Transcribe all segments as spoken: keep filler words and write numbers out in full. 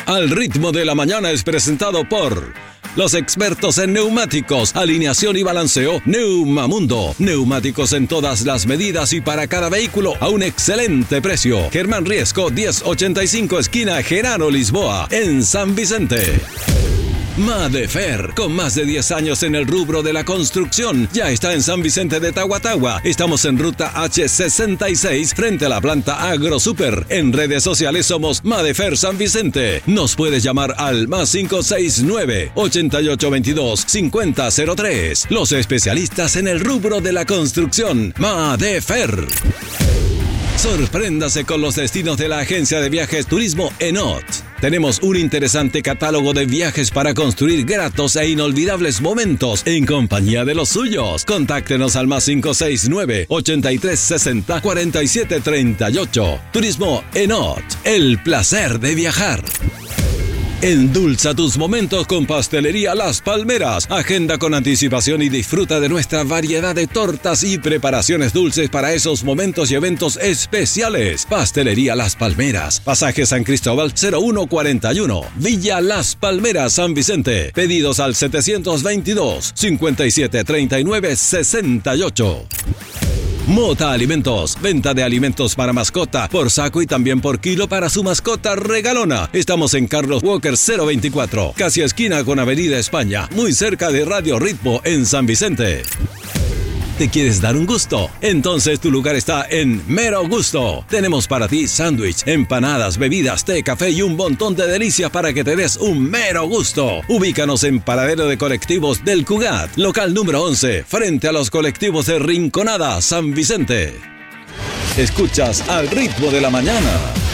Al ritmo de la mañana es presentado por los expertos en neumáticos, alineación y balanceo Neumamundo. Neumáticos en todas las medidas y para cada vehículo a un excelente precio. Germán Riesco diez ochenta y cinco, esquina Gerano Lisboa, en San Vicente. Madefer, con más de diez años en el rubro de la construcción, ya está en San Vicente de Tahuatahua. Estamos en ruta hache sesenta y seis, frente a la planta AgroSuper. En redes sociales somos Madefer San Vicente. Nos puedes llamar al más cinco seis nueve, ochenta y ocho veintidós, cincuenta cero tres. Los especialistas en el rubro de la construcción, Madefer. Sorpréndase con los destinos de la agencia de viajes Turismo Enot. Tenemos un interesante catálogo de viajes para construir gratos e inolvidables momentos en compañía de los suyos. Contáctenos al más cinco seis nueve, ochenta y tres sesenta, cuarenta y siete treinta y ocho. Turismo Enot, el placer de viajar. Endulza tus momentos con Pastelería Las Palmeras. Agenda con anticipación y disfruta de nuestra variedad de tortas y preparaciones dulces para esos momentos y eventos especiales. Pastelería Las Palmeras, Pasaje San Cristóbal cero uno cuarenta y uno, Villa Las Palmeras, San Vicente. Pedidos al setecientos veintidós, cincuenta y siete treinta y nueve sesenta y ocho. Mota Alimentos, venta de alimentos para mascota, por saco y también por kilo para su mascota regalona. Estamos en Carlos Walker cero veinticuatro, casi esquina con Avenida España, muy cerca de Radio Ritmo en San Vicente. ¿Te quieres dar un gusto? Entonces tu lugar está en Mero Gusto. Tenemos para ti sándwich, empanadas, bebidas, té, café y un montón de delicias para que te des un mero gusto. Ubícanos en Paradero de Colectivos del Cugat, local número once, frente a los colectivos de Rinconada, San Vicente. Escuchas Al Ritmo de la Mañana.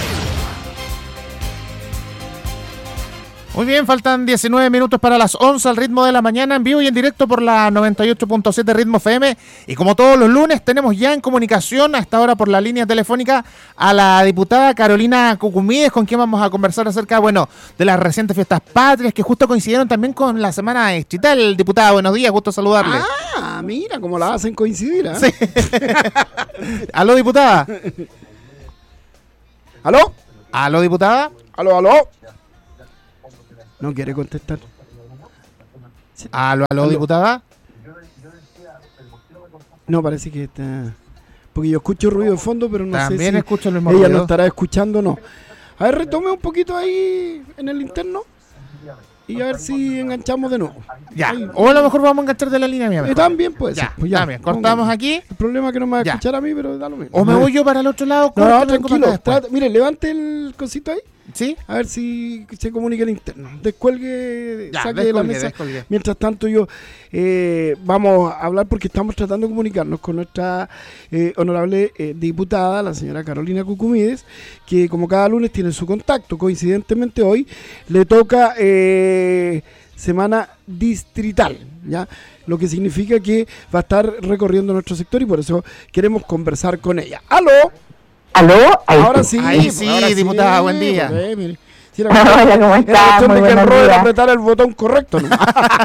Muy bien, faltan diecinueve minutos para las once al ritmo de la mañana, en vivo y en directo por la noventa y ocho punto siete Ritmo F M. Y como todos los lunes, tenemos ya en comunicación a esta hora por la línea telefónica a la diputada Carolina Cucumides, con quien vamos a conversar acerca, bueno, de las recientes fiestas patrias que justo coincidieron también con la semana distrital. Diputada, buenos días, gusto saludarle. Ah, mira cómo la hacen coincidir, ¿eh? Sí. ¿Aló, diputada? ¿Aló? ¿Aló, diputada? ¿Aló, aló? No quiere contestar. ¿Aló, aló, aló, diputada? No, parece que está... Porque yo escucho ruido de fondo, pero no También sé si También escucho el mismo ella ruido. No estará escuchando o no. A ver, retome un poquito ahí en el interno y a ver si enganchamos de nuevo. Ya, ahí. O a lo mejor vamos a enganchar de la línea mía. Eh, también puede ya, ser. Pues ya, también. Cortamos aquí. El problema es que no me va a Ya. escuchar a mí, pero da lo mismo. O me voy yo para el otro lado. No, no, corto, tranquilo. vengo para acá Trata, mire, levante el cosito ahí. ¿Sí? A ver si se comunica en interno. Descuelgue, Ya, saque de la descolgué, mesa. descolgué. Mientras tanto yo eh, vamos a hablar porque estamos tratando de comunicarnos con nuestra eh, honorable eh, diputada, la señora Carolina Cucumides, que como cada lunes tiene su contacto. Coincidentemente hoy le toca eh, semana distrital, ¿ya? Lo que significa que va a estar recorriendo nuestro sector y por eso queremos conversar con ella. ¡Aló! ¿Aló? Ahí Ahora sí. sí, Ahí sí, ahora diputada, buen día. pues, eh, mire. Si era Hola, ¿cómo era está? cuestión Muy de que el buenos Robert días. apretara el botón correcto, ¿no?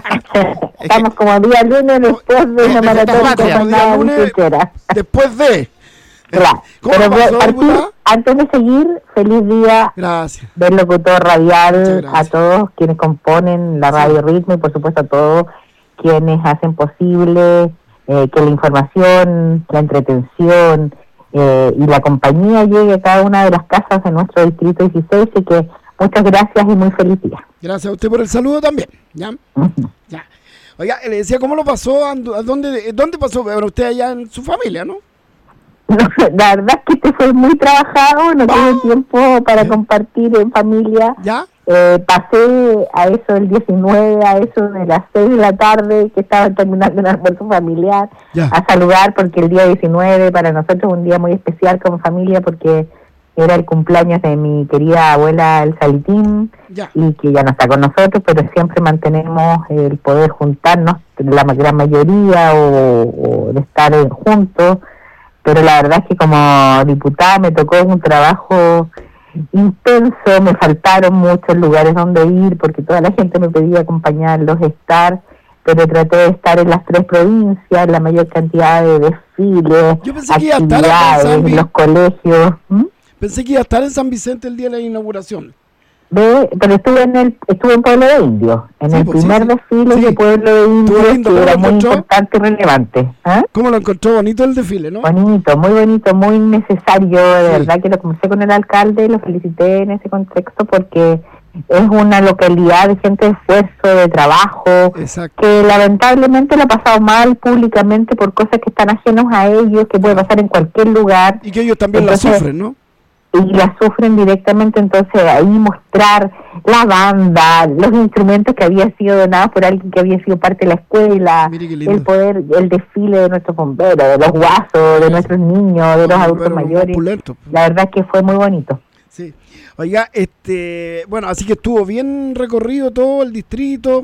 Estamos como día lunes después de una de maratón fiestas de patrias. jornada Lunes, biciclera. Después de... Claro. ¿Cómo Pero pasó, partir- diputada? antes de seguir, feliz día Gracias. del locutor Muchas radial, gracias. a todos quienes componen la Sí. radio Ritmo y por supuesto a todos quienes hacen posible eh, que la información, la entretención eh, y la compañía llegue a cada una de las casas de nuestro distrito dieciséis, y que muchas gracias y muy feliz día. Gracias a usted por el saludo también. ¿Ya? Ya. Oiga, le decía, ¿cómo lo pasó? ¿A dónde, dónde pasó? Bueno, usted allá en su familia, ¿no? No, la verdad es que este fue muy trabajado, no tuve Ah. tiempo para ¿Eh? compartir en familia. ¿Ya? Eh, pasé a eso del diecinueve, a eso de las seis de la tarde, que estaba terminando un almuerzo familiar, Ya. a saludar, porque el día diecinueve para nosotros es un día muy especial como familia, porque era el cumpleaños de mi querida abuela Elsa Litín, Ya. y que ya no está con nosotros, pero siempre mantenemos el poder juntarnos, la gran mayoría, o, o de estar eh, juntos. Pero la verdad es que como diputada me tocó un trabajo intenso, me faltaron muchos lugares donde ir, porque toda la gente me pedía acompañarlos, estar, pero traté de estar en las tres provincias, la mayor cantidad de desfiles, Yo pensé que iba a estar acá en actividades, San Vi- los colegios. ¿Mm? Pensé que iba a estar en San Vicente el día de la inauguración. De, pero estuve en el estuve en Pueblo de Indios, en Sí, el pues, primer sí, sí. desfile Sí. de Pueblo de Indios, lindo, que ¿cómo era lo muy encontró? importante y relevante. ¿Ah? ¿Cómo lo encontró bonito el desfile, no? Bonito, muy bonito, muy necesario, de Sí. verdad que lo conversé con el alcalde y lo felicité en ese contexto porque es una localidad de gente de esfuerzo, de trabajo, Exacto. que lamentablemente lo ha pasado mal públicamente por cosas que están ajenos a ellos, que puede pasar en cualquier lugar. Y que ellos también Entonces, la sufren, ¿no? y la sufren directamente, entonces ahí mostrar la banda, los instrumentos que habían sido donados por alguien que había sido parte de la escuela, Mire qué lindo. el poder, el desfile de nuestros bomberos, de los guasos, de nuestros niños, de los Los adultos bomberos mayores, opulentos. la verdad es que fue muy bonito. Sí. Oiga, este, bueno, así que estuvo bien recorrido todo el distrito.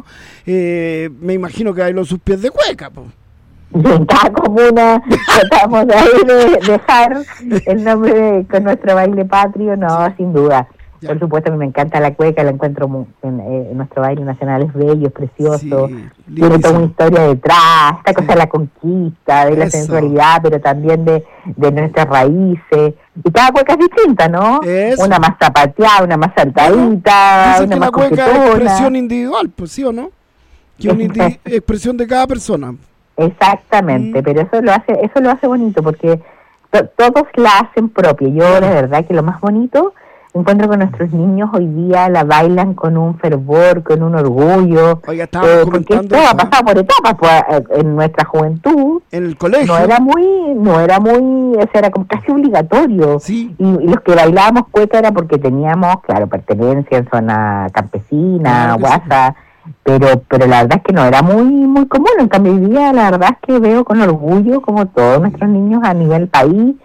Eh, me imagino que bailó sus pies de cueca, pues. Y en cada comuna tratamos de, ahí de dejar el nombre de- con nuestro baile patrio, no, sin duda. Ya. Por supuesto, a mí me encanta la cueca, la encuentro mu- en, eh, en nuestro baile nacional, es bello, es precioso. Sí, Tiene toda una lindísimo. historia detrás, esta Sí. cosa de la conquista, de la Eso. sensualidad, pero también de, de nuestras raíces. Y cada cueca es distinta, ¿no? Eso. Una más zapateada, una más saltadita, Dicen una que más la cueca es coquetona. expresión individual, pues sí o no. Que es una indi- expresión de cada persona. Exactamente, Mm. pero eso lo hace eso lo hace bonito porque to- todos la hacen propia. Yo la verdad que lo más bonito encuentro que nuestros niños hoy día la bailan con un fervor, con un orgullo. Oiga, estábamos eh, porque comentando esto ha eso, ¿eh? pasado por etapas, pues, eh, en nuestra juventud En el colegio. no era muy, no era muy, o sea, era como casi obligatorio. Sí. Y, y los que bailábamos cueca era porque teníamos, claro, pertenencia en zona campesina, Claro que sí. guasa, pero pero la verdad es que no era muy muy común. En cambio hoy día la verdad es que veo con orgullo como todos nuestros niños a nivel país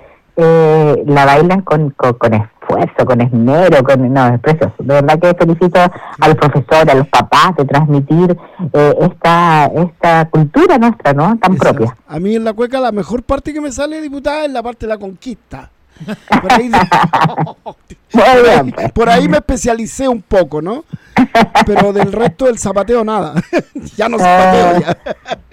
eh, la bailan con, con, con esfuerzo, con esmero, con no, es precioso. De verdad que felicito a los profesores, a los papás de transmitir eh, esta esta cultura nuestra, ¿no? Tan Exacto. propia. A mí en la cueca la mejor parte que me sale, diputada, es la parte de la conquista. Por ahí, Muy por bien, ahí- pues. por ahí me especialicé un poco, ¿no? Pero del resto del zapateo nada. Ya no zapateo ya.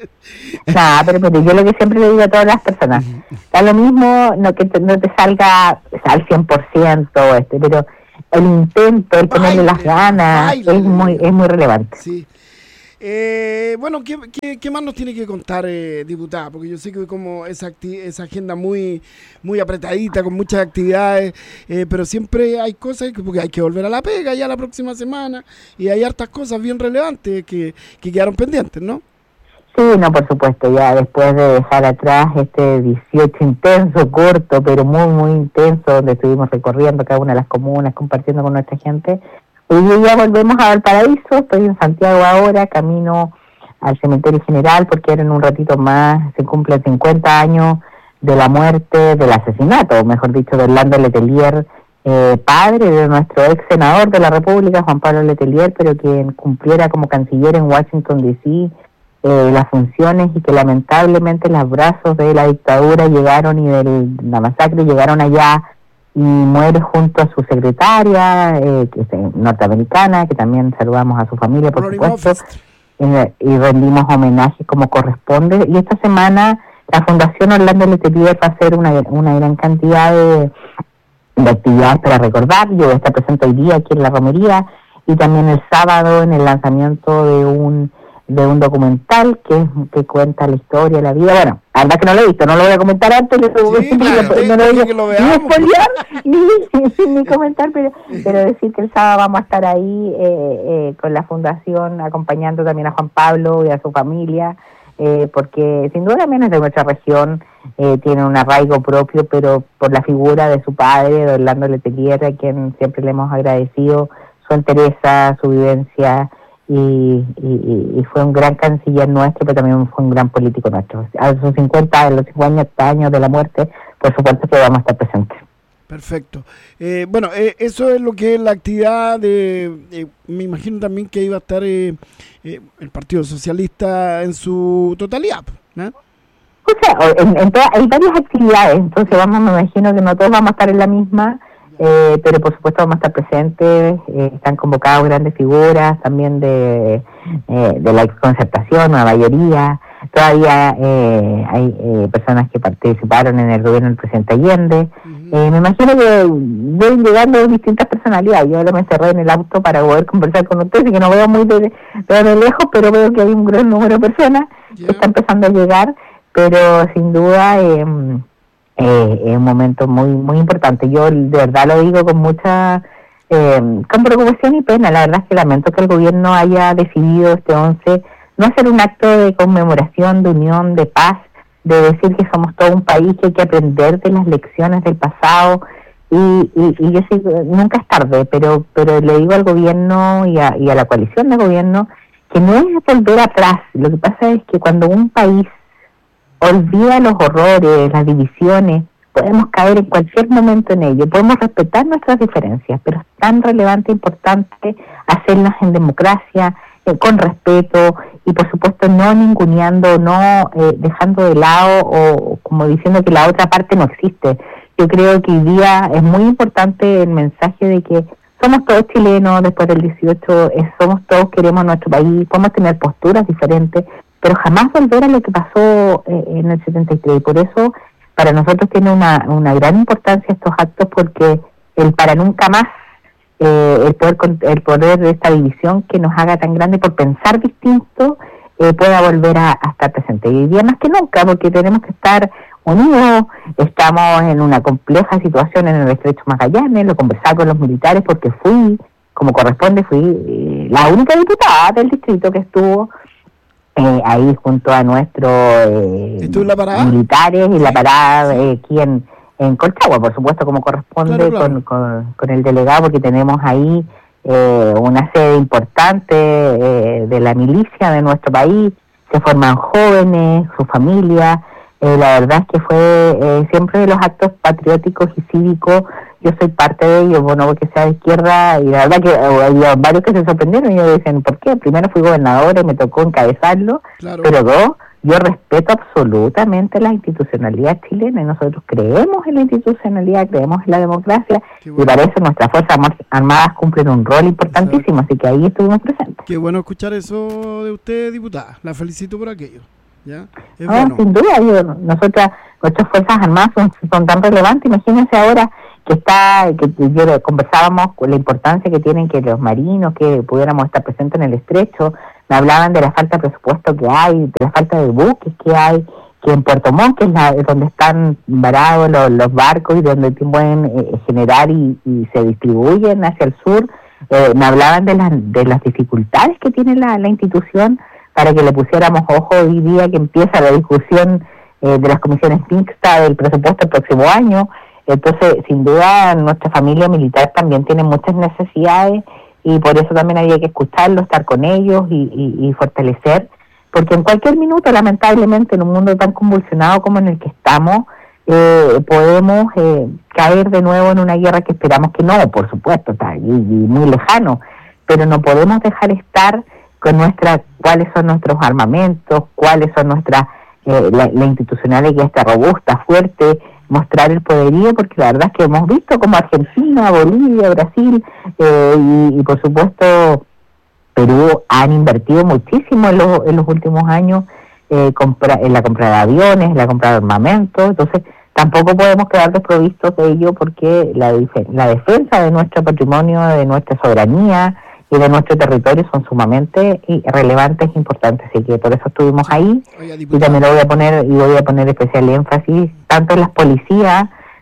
No, pero, pero yo lo que siempre le digo a todas las personas, da lo mismo no que te, no te salga o sea, al cien por ciento, este, pero el intento, el ponerle las Baile, ganas, baile. es muy es muy relevante. Sí. Eh, bueno, ¿qué, qué, qué más nos tiene que contar, eh, diputada? Porque yo sé que como esa, acti- esa agenda muy muy apretadita, con muchas actividades, eh, pero siempre hay cosas, que, porque hay que volver a la pega ya la próxima semana, y hay hartas cosas bien relevantes que, que quedaron pendientes, ¿no? Sí, no, por supuesto, ya después de dejar atrás este dieciocho intenso, corto, pero muy, muy intenso, donde estuvimos recorriendo cada una de las comunas, compartiendo con nuestra gente, hoy día volvemos a Valparaíso, estoy en Santiago ahora, camino al cementerio general, porque ahora en un ratito más se cumplen cincuenta años de la muerte, del asesinato, mejor dicho, de Orlando Letelier, eh, padre de nuestro ex senador de la República, Juan Pablo Letelier, pero quien cumpliera como canciller en Washington D C Eh, las funciones y que lamentablemente los brazos de la dictadura llegaron y de la masacre llegaron allá y muere junto a su secretaria eh, que es eh, norteamericana, que también saludamos a su familia por Rory supuesto, Mofest. eh, y rendimos homenaje como corresponde. Y esta semana la Fundación Orlando Letelier va a hacer una, una gran cantidad de, de actividades para recordar. Yo voy a estar presente hoy día aquí en la romería y también el sábado en el lanzamiento de un de un documental que que cuenta la historia, la vida. Bueno, la verdad que no lo he visto, no lo voy a comentar antes, le- Sí, claro, no lo deje voy a que lo ni veamos. spoilear, ni, ni comentar, pero, pero decir que el sábado vamos a estar ahí eh, eh, con la fundación, acompañando también a Juan Pablo y a su familia, eh, porque sin duda menos de nuestra región, eh, tiene un arraigo propio, pero por la figura de su padre, de Orlando Letelier, a quien siempre le hemos agradecido su entereza, su vivencia, y, y, y fue un gran canciller nuestro, pero también fue un gran político nuestro. A sus cincuenta, a los cincuenta años de la muerte, por supuesto que vamos a estar presentes. Perfecto. Eh, bueno, eh, eso es lo que es la actividad de... eh, me imagino también que iba a estar eh, eh, el Partido Socialista en su totalidad, ¿no? O sea, o- en, en toda- hay varias actividades, entonces vamos, me imagino que no todos vamos a estar en la misma, eh, pero por supuesto vamos a estar presentes. Eh, están convocados grandes figuras también de, eh, de la concertación, la mayoría. Todavía eh, hay eh, personas que participaron en el gobierno del presidente Allende, Eh, me imagino que ven llegando distintas personalidades. Yo ahora me encerré en el auto para poder conversar con ustedes, y que no veo muy de, de, de lejos, pero veo que hay un gran número de personas yeah. que está empezando a llegar, pero sin duda eh, eh, es un momento muy muy importante. Yo de verdad lo digo con mucha eh, con preocupación y pena. La verdad es que lamento que el gobierno haya decidido este once no hacer un acto de conmemoración, de unión, de paz, de decir que somos todo un país, que hay que aprender de las lecciones del pasado, y, y, y yo sé que nunca es tarde, pero pero le digo al gobierno y a, y a la coalición de gobierno que no es volver atrás. Lo que pasa es que cuando un país olvida los horrores, las divisiones, podemos caer en cualquier momento en ello. Podemos respetar nuestras diferencias, pero es tan relevante e importante hacerlas en democracia, eh, con respeto, y por supuesto no ninguneando, no eh, dejando de lado o como diciendo que la otra parte no existe. Yo creo que hoy día es muy importante el mensaje de que somos todos chilenos después del dieciocho, eh, somos todos, queremos nuestro país, podemos tener posturas diferentes, pero jamás volver a lo que pasó eh, en el setenta y tres. Y por eso para nosotros tiene una, una gran importancia estos actos, porque el para nunca más, eh, el poder el poder de esta división que nos haga tan grande por pensar distinto, eh, pueda volver a, a estar presente. Y hoy día más que nunca, porque tenemos que estar unidos. Estamos en una compleja situación en el Estrecho Magallanes, lo conversaba con los militares porque fui, como corresponde, fui eh, la única diputada del distrito que estuvo eh, ahí junto a nuestros eh, militares y la parada eh, aquí en, en Colchagua, por supuesto, como corresponde, claro, claro. Con, con, con el delegado, porque tenemos ahí eh, una sede importante eh, de la milicia de nuestro país, se forman jóvenes, su familia. Eh, la verdad es que fue eh, siempre de los actos patrióticos y cívicos, yo soy parte de ellos, bueno, porque sea de izquierda, y la verdad que eh, había varios que se sorprendieron y ellos dicen, ¿por qué? Primero fui gobernadora y me tocó encabezarlo, claro. Pero dos, yo respeto absolutamente la institucionalidad chilena, y nosotros creemos en la institucionalidad, creemos en la democracia, bueno. Y para eso nuestras Fuerzas Armadas cumplen un rol importantísimo, así que ahí estuvimos presentes. Qué bueno escuchar eso de usted, diputada, la felicito por aquello. ¿Ya? No, bueno. Sin duda, yo, nosotras, nuestras Fuerzas Armadas son, son tan relevantes. Imagínense ahora que está, que yo conversábamos con la importancia que tienen que los marinos, que pudiéramos estar presentes en el estrecho, me hablaban de la falta de presupuesto que hay, de la falta de buques que hay, que en Puerto Montt, que es la, donde están varados los, los barcos y donde pueden eh, generar y, y se distribuyen hacia el sur, eh, me hablaban de las, de las dificultades que tiene la, la institución, para que le pusiéramos ojo hoy día que empieza la discusión eh, de las comisiones mixtas del presupuesto el próximo año. Entonces, sin duda, nuestra familia militar también tiene muchas necesidades, y por eso también había que escucharlo, estar con ellos y, y, y fortalecer, porque en cualquier minuto, lamentablemente, en un mundo tan convulsionado como en el que estamos, eh, podemos eh, caer de nuevo en una guerra que esperamos que no, por supuesto, está y, y muy lejano, pero no podemos dejar estar con nuestra, cuáles son nuestros armamentos, cuáles son nuestras, eh, la, la institucionalidad que está robusta, fuerte, mostrar el poderío, porque la verdad es que hemos visto como Argentina, Bolivia, Brasil eh, y, y por supuesto Perú han invertido muchísimo en, lo, en los últimos años eh, compra, en la compra de aviones, en la compra de armamentos. Entonces tampoco podemos quedar desprovistos de ello, porque la, la defensa de nuestro patrimonio, de nuestra soberanía y de nuestro territorio son sumamente relevantes e importantes, así que por eso estuvimos ahí. Oiga, y también lo voy a poner y voy a poner especial énfasis tanto en las policías,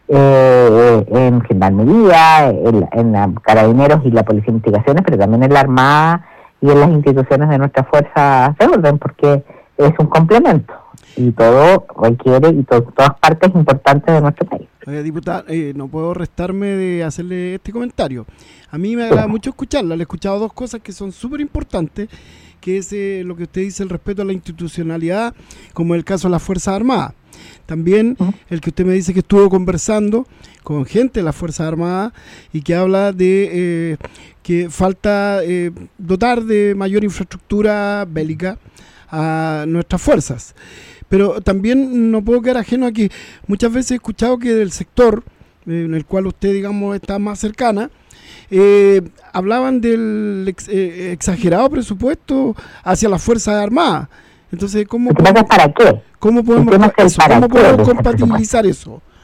eh, en Gendarmería, en, en la Carabineros y la Policía de Investigaciones, pero también en la Armada y en las instituciones de nuestra fuerza de orden, porque es un complemento y todo requiere, y to, todas partes importantes de nuestro país. Oiga, diputada, eh, no puedo restarme de hacerle este comentario. A mí me agrada mucho escucharla. Le he escuchado dos cosas que son súper importantes, que es eh, lo que usted dice, el respeto a la institucionalidad, como el caso de las Fuerzas Armadas. También uh-huh. el que usted me dice que estuvo conversando con gente de las Fuerzas Armadas y que habla de eh, que falta eh, dotar de mayor infraestructura bélica a nuestras fuerzas. Pero también no puedo quedar ajeno a que muchas veces he escuchado que del sector eh, en el cual usted, digamos, está más cercana, eh, hablaban del ex, eh, exagerado presupuesto hacia las Fuerzas Armadas. Entonces, ¿cómo podemos, ¿para qué? ¿Cómo podemos, eso, ¿cómo podemos compatibilizar eso?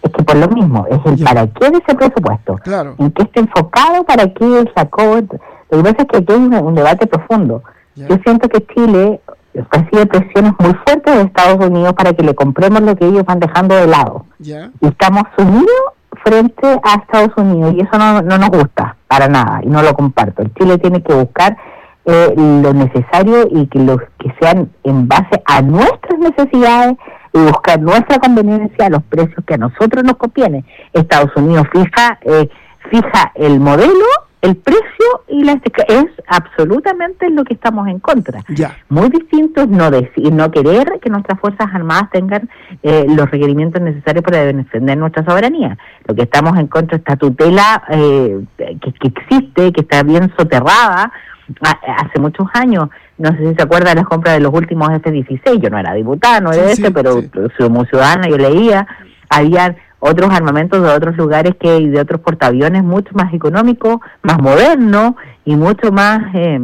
Es que por lo mismo, es el Ya. para qué de ese presupuesto. Claro. En qué está enfocado, para qué sacó. Lo que pasa es que aquí hay un, un debate profundo. Ya. Yo siento que Chile recibe presiones muy fuertes de Estados Unidos para que le compremos lo que ellos van dejando de lado. Ya. Y estamos unidos frente a Estados Unidos y eso no, no nos gusta para nada y no lo comparto. El Chile tiene que buscar eh, lo necesario y que los que sean en base a nuestras necesidades y buscar nuestra conveniencia a los precios que a nosotros nos conviene. Estados Unidos fija eh, fija el modelo, el precio y la es absolutamente lo que estamos en contra. Ya. Muy distinto es no decir, no querer que nuestras fuerzas armadas tengan eh, los requerimientos necesarios para defender nuestra soberanía. Lo que estamos en contra es esta tutela eh, que, que existe, que está bien soterrada a, hace muchos años. No sé si se acuerda de las compras de los últimos F dieciséis. Yo no era diputada, no era Sí, este, sí, pero sí. como ciudadana yo leía, había otros armamentos de otros lugares que y de otros portaaviones mucho más económicos, más modernos y mucho más eh,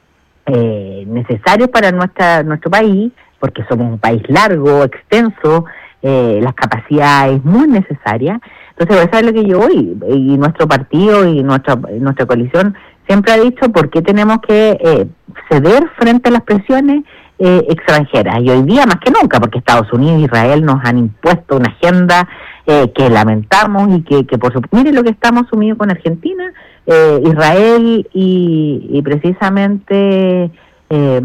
eh, necesarios para nuestra nuestro país, porque somos un país largo, extenso, eh, las capacidades muy necesarias. Entonces, eso es lo que yo voy, y nuestro partido y nuestra nuestra coalición siempre ha dicho por qué tenemos que eh, ceder frente a las presiones eh, extranjeras, y hoy día más que nunca, porque Estados Unidos e Israel nos han impuesto una agenda eh, que lamentamos y que, que por supuesto, mire lo que estamos sumidos con Argentina, eh, Israel y, y precisamente eh,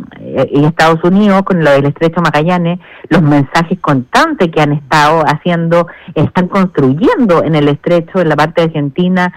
y Estados Unidos con lo del Estrecho Magallanes, los mensajes constantes que han estado haciendo, están construyendo en el Estrecho, en la parte de Argentina,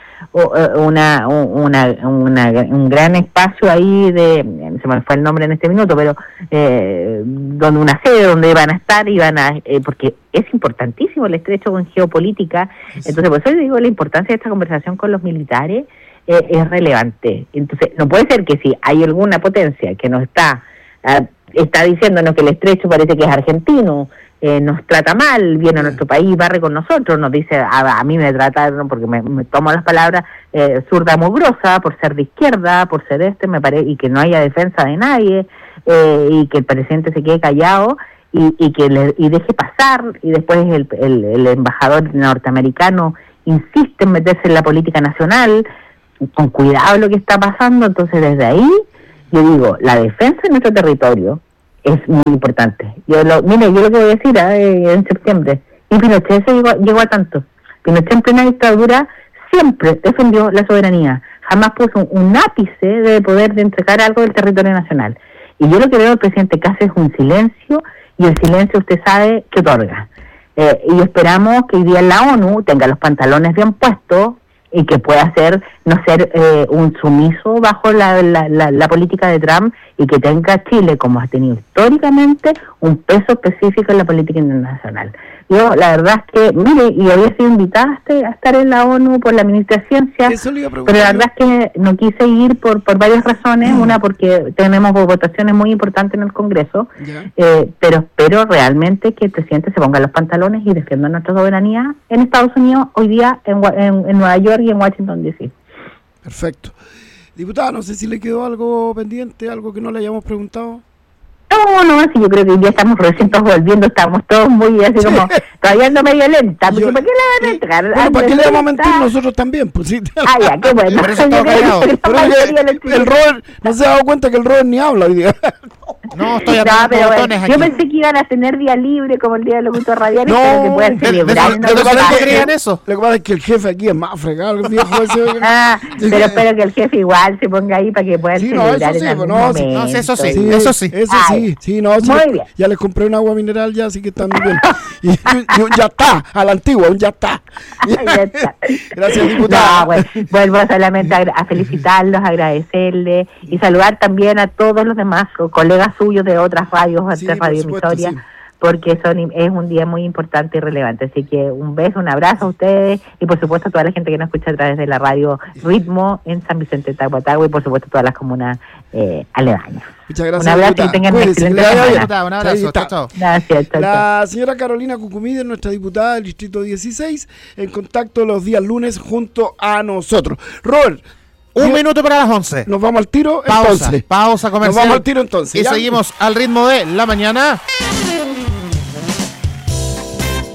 una, una, una un gran espacio ahí de, se me fue el nombre en este minuto, pero eh, donde una sede donde van a estar y van a, eh, porque es importantísimo el Estrecho en geopolítica. Entonces por eso digo la importancia de esta conversación con los militares. Eh, es relevante. Entonces, no puede ser que si hay alguna potencia que nos está uh, está diciéndonos que el Estrecho parece que es argentino, eh, nos trata mal, viene a nuestro país, barre con nosotros, nos dice, a, a mí me trata, ¿no? porque me, me tomo las palabras, eh, zurda mugrosa, por ser de izquierda, por ser este, me parece, y que no haya defensa de nadie, eh, y que el presidente se quede callado, y, y que le, y deje pasar, y después el, el, el embajador norteamericano insiste en meterse en la política nacional, con cuidado lo que está pasando. Entonces desde ahí yo digo, la defensa de nuestro territorio es muy importante. Yo lo, mire, yo lo que voy a decir eh, en septiembre, y Pinochet se llegó, llegó a tanto. Pinochet en plena dictadura siempre defendió la soberanía, jamás puso un, un ápice de poder de entregar algo del territorio nacional. Y yo lo que veo del presidente que hace es un silencio, y el silencio usted sabe que otorga. Eh, y esperamos que hoy día en la ONU tenga los pantalones bien puestos, y que pueda ser, no ser eh, un sumiso bajo la, la, la, la política de Trump, y que tenga Chile, como ha tenido históricamente, un peso específico en la política internacional. Yo, la verdad es que, mire, y había sido invitada a estar en la ONU por la ministra de Ciencia, pero la verdad es que no quise ir por, por varias razones, mm. una porque tenemos votaciones muy importantes en el Congreso, eh, pero espero realmente que el presidente se ponga los pantalones y defienda nuestra soberanía en Estados Unidos, hoy día en, en, en Nueva York y en Washington D C. Perfecto. Diputada, no sé si le quedó algo pendiente, algo que no le hayamos preguntado. No, no, sí, yo creo que ya estamos recién todos volviendo, estamos todos muy así como, todavía no medio lenta, porque ¿para qué le van a entregar? Bueno, ¿para qué le vamos a mentir nosotros también? Pues sí. Ah, ya, qué bueno. Por eso está callado. Pero el, el Robert, no se ha dado cuenta que el Robert ni habla hoy día. No, estoy no, apretando pero botones bueno, aquí. yo pensé que iban a tener día libre como el día del locutor radial, No, pero que puedan de- celebrar. de- no de- lo de- de- saben. crean eso. Lo que pasa es que el jefe aquí es más fregado que el viejo ese. Ah, pero espero que el jefe igual se ponga ahí para que puedan Sí, no, celebrar eso sí, en algún no, sí, momento. no, sí, eso sí. Sí, Eso sí. Eso Ay, sí, sí, no, sí, muy les- bien. ya les compré un agua mineral ya, así que están muy bien. Y, y un ya está, a la antigua, un ya está. Ya está. Gracias, diputada. No, bueno, vuelvo solamente a, a felicitarlos, agradecerles y saludar también a todos los demás co- colegas suyos de otras radios, Sí, otras por radioemisoras, supuesto, sí. porque son es un día muy importante y relevante. Así que un beso, un abrazo a ustedes y por supuesto a toda la gente que nos escucha a través de la radio Ritmo en San Vicente de Tahuatahua y por supuesto a todas las comunas eh, aledañas. Muchas gracias. Un abrazo y diputada. tengan una Cuídense, excelente que le vaya bien. semana. Un abrazo, Ahí está. chao, chao. Gracias, chao, chao. La señora Carolina Cucumides, nuestra diputada del Distrito dieciséis, en contacto los días lunes junto a nosotros. Robert, Un yo- minuto para las once. nos vamos al tiro Pausa, entonces. pausa comercial. Nos vamos al tiro entonces. Y ¿ya? seguimos al ritmo de la mañana.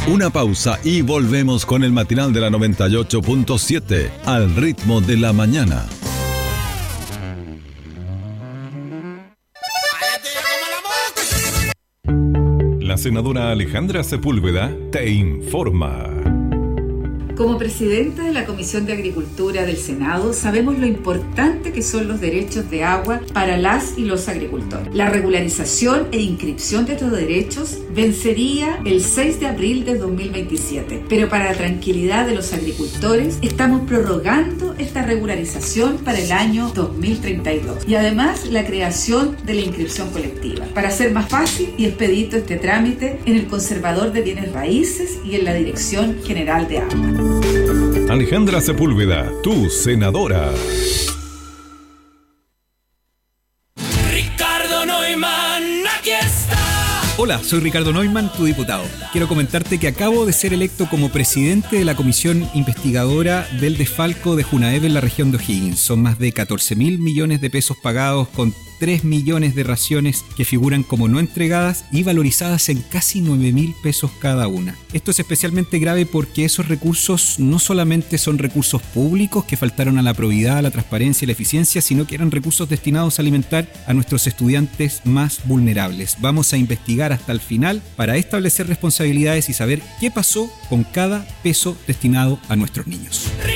Una pausa y volvemos con el matinal de la noventa y ocho punto siete, al ritmo de la mañana. La senadora Alejandra Sepúlveda te informa. Como presidenta de la Comisión de Agricultura del Senado, sabemos lo importante que son los derechos de agua para las y los agricultores. La regularización e inscripción de estos derechos vencería el seis de abril de dos mil veintisiete, pero para la tranquilidad de los agricultores estamos prorrogando esta regularización para el año dos mil treinta y dos y además la creación de la inscripción colectiva, para hacer más fácil y expedito este trámite en el Conservador de Bienes Raíces y en la Dirección General de Agua. Alejandra Sepúlveda, tu senadora. Ricardo Neumann, aquí está. Hola, soy Ricardo Neumann, tu diputado. Quiero comentarte que acabo de ser electo como presidente de la comisión investigadora del desfalco de Junaeve en la región de O'Higgins. Son más de catorce mil millones de pesos pagados con tres millones de raciones que figuran como no entregadas y valorizadas en casi nueve mil pesos cada una. Esto es especialmente grave porque esos recursos no solamente son recursos públicos que faltaron a la probidad, a la transparencia y la eficiencia, sino que eran recursos destinados a alimentar a nuestros estudiantes más vulnerables. Vamos a investigar hasta el final para establecer responsabilidades y saber qué pasó con cada peso destinado a nuestros niños.